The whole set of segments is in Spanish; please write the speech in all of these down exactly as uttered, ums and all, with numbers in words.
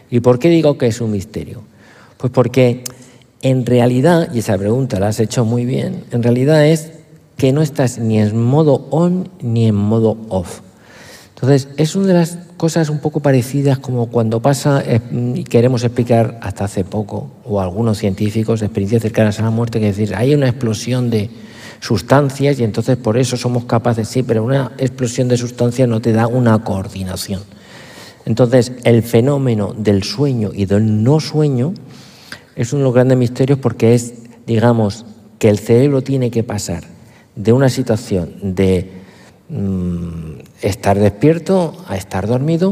¿Y por qué digo que es un misterio? Pues porque en realidad, y esa pregunta la has hecho muy bien, en realidad es que no estás ni en modo on ni en modo off. Entonces, es una de las cosas un poco parecidas como cuando pasa, eh, y queremos explicar hasta hace poco, o algunos científicos, experiencias cercanas a la muerte, que es decir, hay una explosión de sustancias y entonces por eso somos capaces, sí, pero una explosión de sustancias no te da una coordinación. Entonces, el fenómeno del sueño y del no sueño es uno de los grandes misterios porque es, digamos, que el cerebro tiene que pasar de una situación de mmm, estar despierto a estar dormido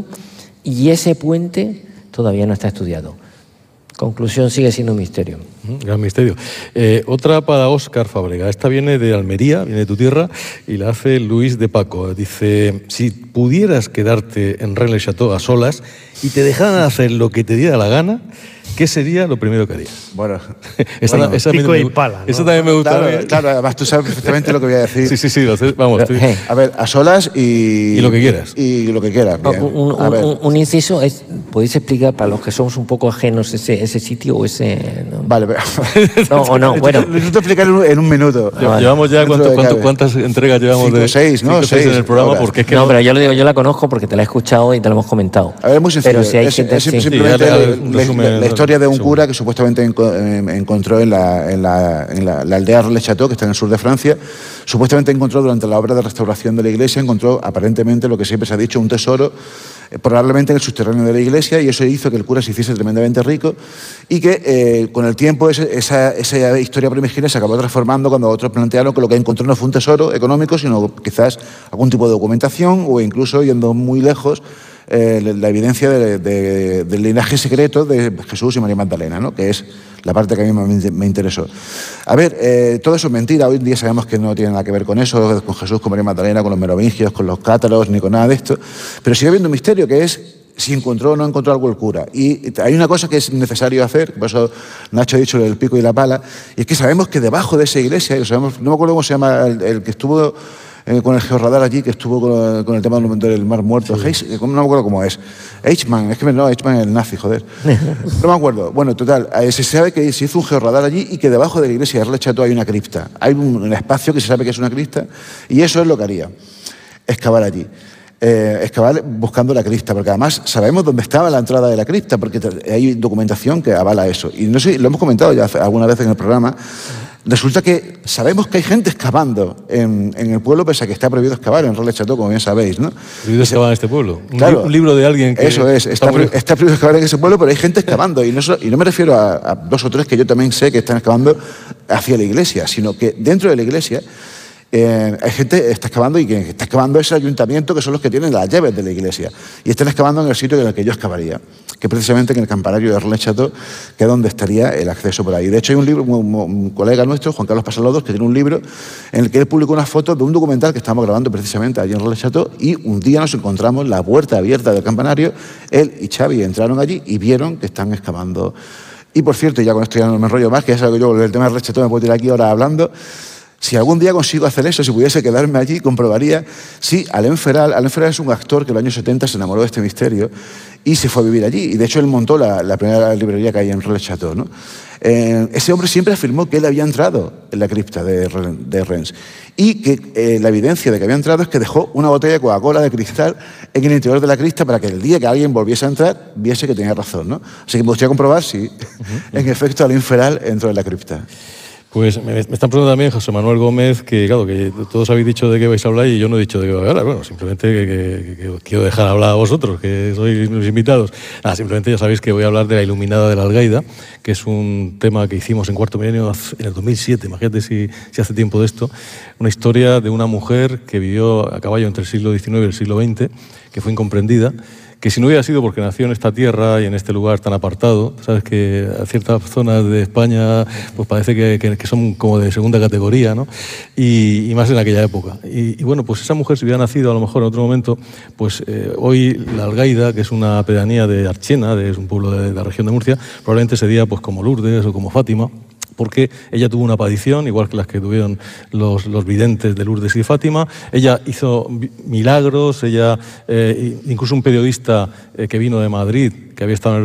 y ese puente todavía no está estudiado. Conclusión, sigue siendo un misterio. Gran misterio. Eh, otra para Óscar Fábrega. Esta viene de Almería, viene de tu tierra, y la hace Luis de Paco. Dice, si pudieras quedarte en Rennes-le-Château a solas y te dejaran hacer lo que te diera la gana, ¿qué sería lo primero que harías? Bueno, esa, bueno esa pico me, y pala, ¿no? Esa también me gusta. Claro, claro, además tú sabes perfectamente lo que voy a decir. Sí, sí, sí, lo sé, vamos. Estoy... A ver, a solas y... Y lo que quieras. Y lo que quieras, bien. Un, un, a ver. un, un inciso, es, ¿podéis explicar para los que somos un poco ajenos ese, ese sitio o ese...? ¿no? Vale, no, o no, bueno. Lo intento explicar en un, en un minuto. Vale. Llevamos ya, ¿cuánto, cuánto, ¿cuántas entregas llevamos? Cinco, de seis, ¿no? cinco, seis, seis en el programa, horas. porque es que... No, no, pero yo lo digo, yo la conozco porque te la he escuchado y te la hemos comentado. A ver, es muy sencillo. Pero si hay es, gente, es sí. simplemente Sí, la, resumen, la, la historia de un seguro. cura que supuestamente encontró en la, en la, en la, la aldea Rennes-le-Château, que está en el sur de Francia. Supuestamente encontró durante la obra de restauración de la iglesia, encontró aparentemente lo que siempre se ha dicho, un tesoro, eh, probablemente en el subterráneo de la iglesia, y eso hizo que el cura se hiciese tremendamente rico y que eh, con el tiempo ese, esa, esa historia primigenia se acabó transformando cuando otros plantearon que lo que encontró no fue un tesoro económico, sino quizás algún tipo de documentación o incluso, yendo muy lejos, Eh, la evidencia de, de, del linaje secreto de Jesús y María Magdalena, ¿no? Que es la parte que a mí me, me interesó. A ver, eh, todo eso es mentira. Hoy en día sabemos que no tiene nada que ver con eso, con Jesús, con María Magdalena, con los merovingios, con los cátaros, ni con nada de esto. Pero sigue habiendo un misterio que es si encontró o no encontró algo el cura. Y hay una cosa que es necesario hacer, por eso Nacho ha dicho el pico y la pala, y es que sabemos que debajo de esa iglesia, sabemos, no me acuerdo cómo se llama el, el que estuvo... Eh, con el georradar allí, que estuvo con, con el tema del Mar Muerto. Sí. Heis, no me acuerdo cómo es. Eichmann, es que no, Eichmann es el nazi, joder. No me acuerdo. Bueno, total, eh, se sabe que se hizo un georradar allí y que debajo de la iglesia de Rennes-le-Château hay una cripta. Hay un, un espacio que se sabe que es una cripta y eso es lo que haría, excavar allí. Eh, excavar buscando la cripta, porque además sabemos dónde estaba la entrada de la cripta, porque hay documentación que avala eso. Y no sé, lo hemos comentado ya alguna vez en el programa. Resulta que sabemos que hay gente excavando en, en el pueblo, pese a que está prohibido excavar en Rennes-le-Château, como bien sabéis, ¿no? Prohibido excavar en este pueblo. Un, claro, li un libro de alguien que... Eso es, está, está, está prohibido excavar en ese pueblo, pero hay gente excavando. Y no, y no me refiero a, a dos o tres que yo también sé que están excavando hacia la iglesia, sino que dentro de la iglesia eh, hay gente que está excavando y quien está excavando es el ayuntamiento, que son los que tienen las llaves de la iglesia. Y están excavando en el sitio en el que yo excavaría, que precisamente en el campanario de Rennes-le-Château, que es donde estaría el acceso por ahí. De hecho, hay un libro, un, un colega nuestro, Juan Carlos Pasalodos, que tiene un libro en el que él publicó unas fotos de un documental que estábamos grabando precisamente allí en Rennes-le-Château, y un día nos encontramos la puerta abierta del campanario, él y Xavi entraron allí y vieron que están excavando. Y por cierto, ya con esto ya no me enrollo más, que ya sabes que yo el tema de Rennes-le-Château me puedo tirar aquí ahora hablando. Si algún día consigo hacer eso, si pudiese quedarme allí, comprobaría si Alain Feral, Alain Feral es un actor que en los años setenta se enamoró de este misterio y se fue a vivir allí. Y de hecho él montó la, la primera librería que hay en Rennes-le-Château, ¿no? Eh, ese hombre siempre afirmó que él había entrado en la cripta de, de Rennes y que eh, la evidencia de que había entrado es que dejó una botella de Coca-Cola de cristal en el interior de la cripta para que el día que alguien volviese a entrar viese que tenía razón, ¿no? Así que me gustaría comprobar si uh-huh. en efecto Alain Feral entró en la cripta. Pues me, me están preguntando también José Manuel Gómez que, claro, que todos habéis dicho de qué vais a hablar y yo no he dicho de qué vais a hablar. Bueno, simplemente que, que, que, que quiero dejar hablar a vosotros, que sois los invitados. Nada, simplemente ya sabéis que voy a hablar de La Iluminada de la Algaida, que es un tema que hicimos en Cuarto Milenio en el dos mil siete, imagínate si, si hace tiempo de esto. Una historia de una mujer que vivió a caballo entre el siglo diecinueve y el siglo veinte, que fue incomprendida, que si no hubiera sido porque nació en esta tierra y en este lugar tan apartado, sabes que a ciertas zonas de España pues parece que, que, que son como de segunda categoría, ¿no? Y, y más en aquella época. Y, y bueno, pues esa mujer, si hubiera nacido a lo mejor en otro momento, pues eh, hoy la Algaida, que es una pedanía de Archena, de, es un pueblo de, de la región de Murcia, probablemente sería pues como Lourdes o como Fátima, porque ella tuvo una aparición, igual que las que tuvieron los, los videntes de Lourdes y Fátima. Ella hizo milagros, ella, eh, incluso un periodista eh, que vino de Madrid, que había estado en el